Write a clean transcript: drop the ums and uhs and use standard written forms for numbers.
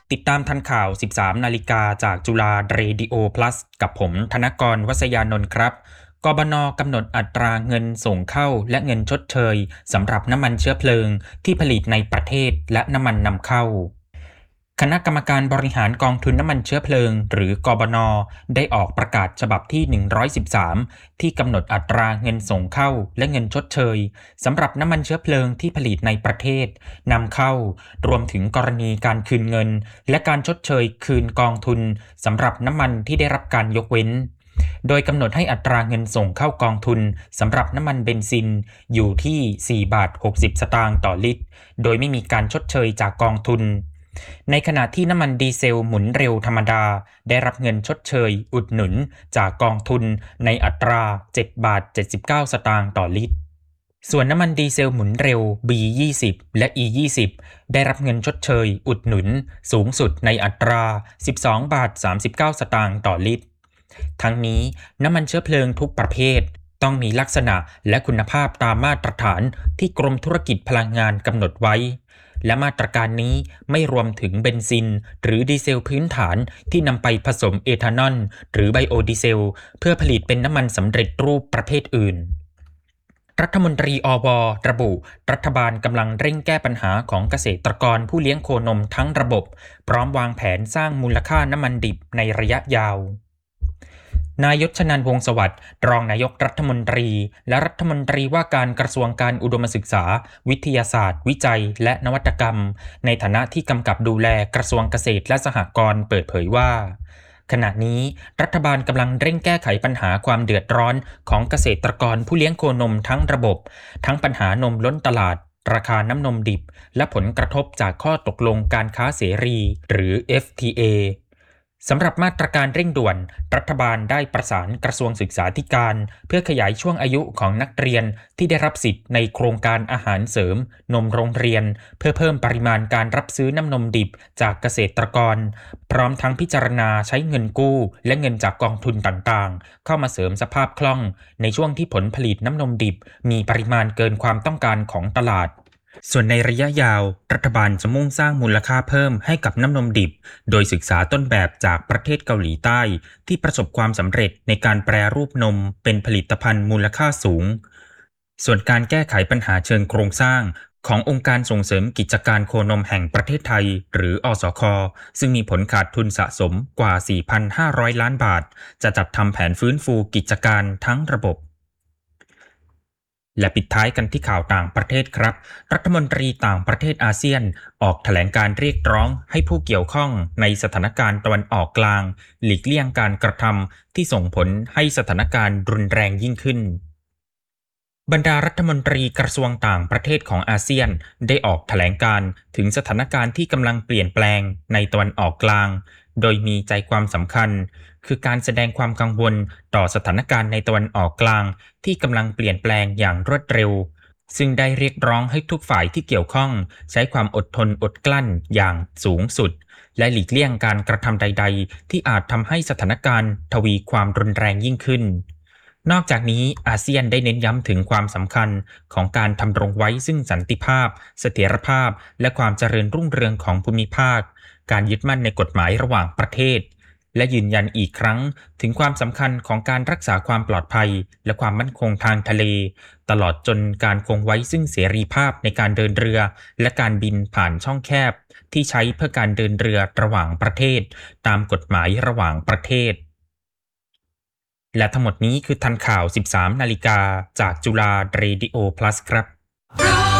ติดตามทันข่าว 13 นาฬิกาจากจุฬาเรดิโอ plus กับผมธนกร วษยานนท์ครับกบน.กำหนดอัตราเงินส่งเข้าและเงินชดเชยสำหรับน้ำมันเชื้อเพลิงที่ผลิตในประเทศและน้ำมันนำเข้าคณะกรรมการบริหารกองทุนน้ำมันเชื้อเพลิงหรือกบน.ได้ออกประกาศฉบับที่ 113 ที่กำหนดอัตราเงินส่งเข้าและเงินชดเชยสำหรับน้ำมันเชื้อเพลิงที่ผลิตในประเทศนำเข้ารวมถึงกรณีการคืนเงินและการชดเชยคืนกองทุนสำหรับน้ำมันที่ได้รับการยกเว้นโดยกำหนดให้อัตราเงินส่งเข้ากองทุนสำหรับน้ำมันเบนซินอยู่ที่4.60 บาทต่อลิตรโดยไม่มีการชดเชยจากกองทุนในขณะที่น้ำมันดีเซลหมุนเร็วธรรมดาได้รับเงินชดเชยอุดหนุนจากกองทุนในอัตรา7.79 บาทต่อลิตรส่วนน้ำมันดีเซลหมุนเร็ว B20 และ E20 ได้รับเงินชดเชยอุดหนุนสูงสุดในอัตรา12.39 บาทต่อลิตรทั้งนี้น้ำมันเชื้อเพลิงทุกประเภทต้องมีลักษณะและคุณภาพตามมาตรฐานที่กรมธุรกิจพลังงานกำหนดไว้และมาตรการนี้ไม่รวมถึงเบนซินหรือดีเซลพื้นฐานที่นำไปผสมเอทานอลหรือไบโอดีเซลเพื่อผลิตเป็นน้ำมันสำเร็จรูปประเภทอื่นรัฐมนตรีอว.ระบุรัฐบาลกำลังเร่งแก้ปัญหาของเกษตรกรผู้เลี้ยงโคนมทั้งระบบพร้อมวางแผนสร้างมูลค่าน้ำมันดิบในระยะยาวนายชนันท์ วงศ์สวัสดิ์รองนายกรัฐมนตรีและรัฐมนตรีว่าการกระทรวงการอุดมศึกษาวิทยาศาสตร์วิจัยและนวัตกรรมในฐานะที่กำกับดูแลกระทรวงเกษตรและสหกรณ์เปิดเผยว่าขณะนี้รัฐบาลกำลังเร่งแก้ไขปัญหาความเดือดร้อนของเกษตรกรผู้เลี้ยงโคนมทั้งระบบทั้งปัญหานมล้นตลาดราคาน้ำนมดิบและผลกระทบจากข้อตกลงการค้าเสรีหรือ FTAสำหรับมาตรการเร่งด่วนรัฐบาลได้ประสานกระทรวงศึกษาธิการเพื่อขยายช่วงอายุของนักเรียนที่ได้รับสิทธิ์ในโครงการอาหารเสริมนมโรงเรียนเพื่อเพิ่มปริมาณการรับซื้อน้ำนมดิบจากเกษตรกรพร้อมทั้งพิจารณาใช้เงินกู้และเงินจากกองทุนต่างๆเข้ามาเสริมสภาพคล่องในช่วงที่ผลผลิตน้ำนมดิบมีปริมาณเกินความต้องการของตลาดส่วนในระยะยาวรัฐบาลจะมุ่งสร้างมูลค่าเพิ่มให้กับน้ำนมดิบโดยศึกษาต้นแบบจากประเทศเกาหลีใต้ที่ประสบความสำเร็จในการแปรรูปนมเป็นผลิตภัณฑ์มูลค่าสูงส่วนการแก้ไขปัญหาเชิงโครงสร้างขององค์การส่งเสริมกิจการโคนมแห่งประเทศไทยหรืออสค.ซึ่งมีผลขาดทุนสะสมกว่า 4,500 ล้านบาทจะจัดทำแผนฟื้นฟูกิจการทั้งระบบและปิดท้ายกันที่ข่าวต่างประเทศครับรัฐมนตรีต่างประเทศอาเซียนออกแถลงการเรียกร้องให้ผู้เกี่ยวข้องในสถานการณ์ตะวันออกกลางหลีกเลี่ยงการกระทำที่ส่งผลให้สถานการณ์รุนแรงยิ่งขึ้นบรรดารัฐมนตรีกระทรวงต่างประเทศของอาเซียนได้ออกแถลงการถึงสถานการณ์ที่กำลังเปลี่ยนแปลงในตะวันออกกลางโดยมีใจความสำคัญคือการแสดงความกังวลต่อสถานการณ์ในตะวันออกกลางที่กำลังเปลี่ยนแปลงอย่างรวดเร็วซึ่งได้เรียกร้องให้ทุกฝ่ายที่เกี่ยวข้องใช้ความอดทนอดกลั้นอย่างสูงสุดและหลีกเลี่ยงการกระทำใดๆที่อาจทำให้สถานการณ์ทวีความรุนแรงยิ่งขึ้นนอกจากนี้อาเซียนได้เน้นย้ำถึงความสำคัญของการทำรงไว้ซึ่งสันติภาพเสถียรภาพและความเจริญรุ่งเรืองของภูมิภาคการยึดมั่นในกฎหมายระหว่างประเทศและยืนยันอีกครั้งถึงความสำคัญของการรักษาความปลอดภัยและความมั่นคงทางทะเลตลอดจนการคงไว้ซึ่งเสรีภาพในการเดินเรือและการบินผ่านช่องแคบที่ใช้เพื่อการเดินเรือระหว่างประเทศตามกฎหมายระหว่างประเทศและทั้งหมดนี้คือทันข่าว 13 นาฬิกาจากจุฬาเรดิโอ plus ครับ